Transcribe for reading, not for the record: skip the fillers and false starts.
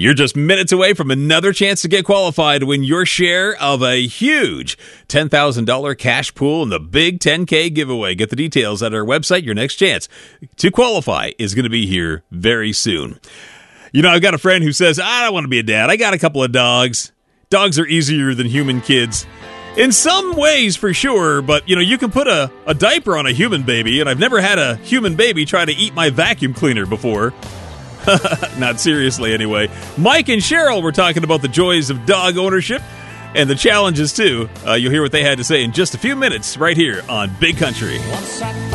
You're just minutes away from another chance to get qualified to win your share of a huge $10,000 cash pool in the Big 10K giveaway. Get the details at our website. Your next chance to qualify is going to be here very soon. You know, I've got a friend who says, I don't want to be a dad. I got a couple of dogs. Dogs are easier than human kids. In some ways, for sure, but, you know, you can put a diaper on a human baby, and I've never had a human baby try to eat my vacuum cleaner before. Not seriously, anyway. Mike and Cheryl were talking about the joys of dog ownership and the challenges, too. You'll hear what they had to say in just a few minutes right here on Big Country.